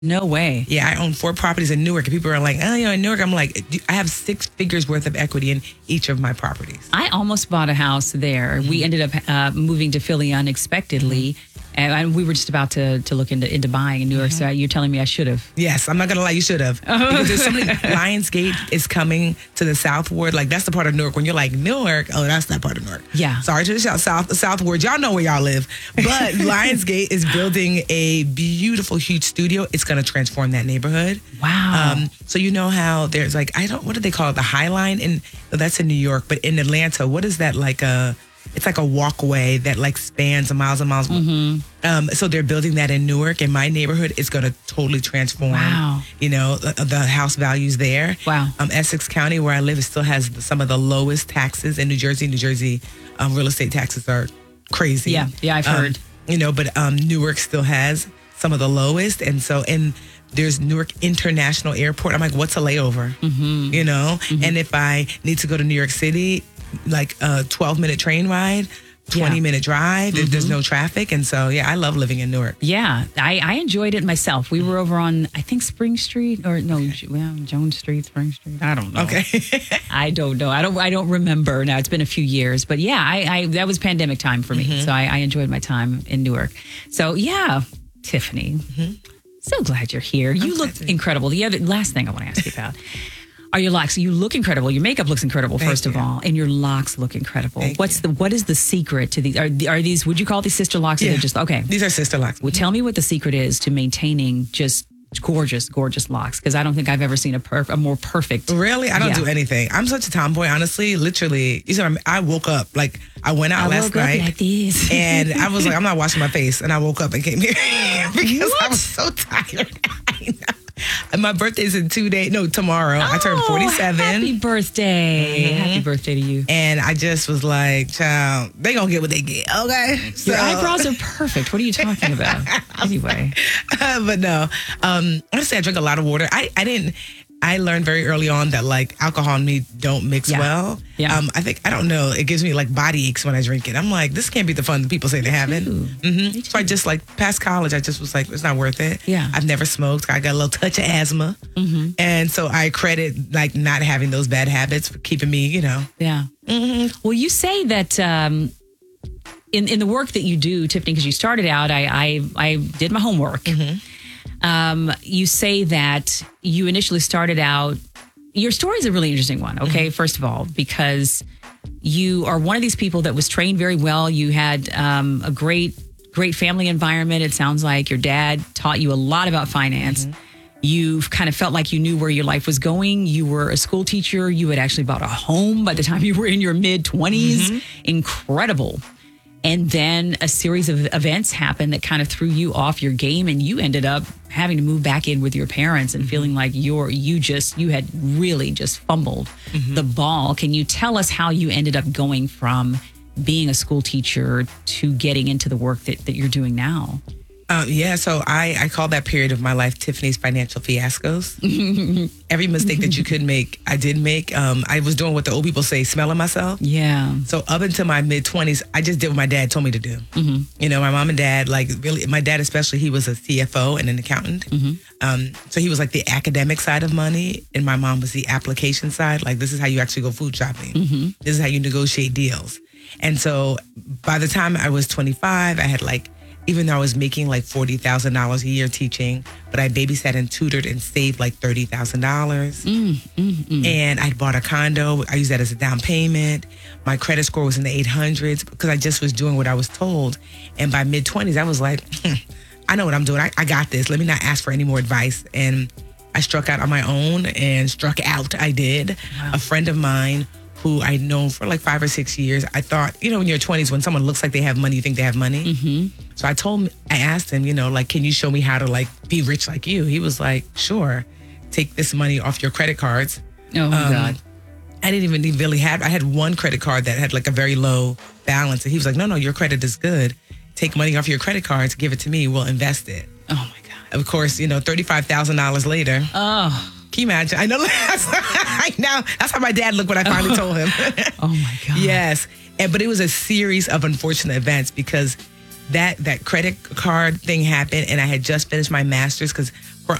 No way. Yeah, I own 4 properties in Newark. And people are like, oh, in Newark. I'm like, I have 6 figures worth of equity in each of my properties. I almost bought a house there. Mm-hmm. We ended up moving to Philly unexpectedly. Mm-hmm. And we were just about to look into buying in Newark. Mm-hmm. So you're telling me I should have. Yes, I'm not going to lie, you should have. Because there's so many, Lionsgate is coming to the South Ward. Like, that's the part of Newark. When you're like, Newark, oh, that's that part of Newark. Yeah. Sorry to the South Ward. Y'all know where y'all live. But Lionsgate is building a beautiful, huge studio. It's going to transform that neighborhood. Wow. So you know how there's like, what do they call it? The High Line? That's in New York. But in Atlanta, what is that like it's like a walkway that like spans miles and miles. Mm-hmm. So they're building that in Newark, and my neighborhood is going to totally transform. Wow. The house values there. Wow. Essex County, where I live, it still has some of the lowest taxes in New Jersey. New Jersey real estate taxes are crazy. Yeah, I've heard. But Newark still has some of the lowest, and there's Newark International Airport. I'm like, what's a layover? Mm-hmm. Mm-hmm. And if I need to go to New York City, like a 12-minute train ride, 20-minute drive, mm-hmm. There's no traffic. And so, I love living in Newark. Yeah, I enjoyed it myself. We were over on, I think, Spring Street, or no, Jones Street, Spring Street. I don't know. Okay. I don't know. I don't remember now. It's been a few years. But I that was pandemic time for me. Mm-hmm. So I enjoyed my time in Newark. So, Tiffany, mm-hmm. so glad you're here. You look incredible. The other last thing I want to ask you about are your locks. You look incredible. Your makeup looks incredible, first of all, and your locks look incredible. What is the secret to these? Are these? Would you call these sister locks? Or they're just okay? These are sister locks. Well, tell me what the secret is to maintaining just gorgeous locks, because I don't think I've ever seen a more perfect. Really? I don't do anything. I'm such a tomboy, honestly. Literally, I woke up, like, I went out last night like this. And I was like, I'm not washing my face. And I woke up and came here because I was so tired. I know. And my birthday's in 2 days. No, tomorrow. I turn 47. Happy birthday. Mm-hmm. Happy birthday to you. And I just was like, child, they gonna get what they get, okay? Your eyebrows are perfect. What are you talking about? Anyway. But no. Honestly, I drink a lot of water. I learned very early on that like alcohol and me don't mix well. Yeah. I don't know. It gives me like body aches when I drink it. I'm like, this can't be the fun that people say they're having. Mm-hmm. So I just like past college, I just was like, it's not worth it. Yeah. I've never smoked. I got a little touch of asthma. Mm-hmm. And so I credit like not having those bad habits for keeping me, Yeah. Mm-hmm. Well, you say that in the work that you do, Tiffany, because you started out, I did my homework. Mm-hmm. You say that you initially started out, your story is a really interesting one, okay? Mm-hmm. First of all, because you are one of these people that was trained very well. You had a great family environment. It sounds like your dad taught you a lot about finance. Mm-hmm. You've kind of felt like you knew where your life was going. You were a school teacher. You had actually bought a home by the time you were in your mid-20s. Mm-hmm. Incredible. And then a series of events happened that kind of threw you off your game, and you ended up having to move back in with your parents and feeling like you had really just fumbled the ball. Can you tell us how you ended up going from being a school teacher to getting into the work that you're doing now? So I call that period of my life Tiffany's financial fiascos. Every mistake that you could make, I did make. I was doing what the old people say, smelling myself. Yeah. So up until my mid-20s, I just did what my dad told me to do. Mm-hmm. My mom and dad, like really, my dad especially, he was a CFO and an accountant. Mm-hmm. So he was like the academic side of money, and my mom was the application side. Like, this is how you actually go food shopping. Mm-hmm. This is how you negotiate deals. And so by the time I was 25, I had even though I was making like $40,000 a year teaching, but I babysat and tutored and saved like $30,000. And I'd bought a condo. I used that as a down payment. My credit score was in the 800s because I just was doing what I was told. And by mid-20s, I was like, I know what I'm doing. I got this. Let me not ask for any more advice. And I struck out on my own I did. Wow. A friend of mine who I'd known for like 5 or 6 years. I thought, in your 20s, when someone looks like they have money, you think they have money. Mm-hmm. So I asked him, can you show me how to be rich like you? He was like, sure. Take this money off your credit cards. Oh, God. I didn't even really I had one credit card that had like a very low balance. And he was like, no, your credit is good. Take money off your credit cards, give it to me, we'll invest it. Oh, my God. Of course, $35,000 later. Oh, can you imagine? I know. That's how my dad looked when I finally told him. Oh, my God. Yes. But it was a series of unfortunate events because that credit card thing happened, and I had just finished my master's because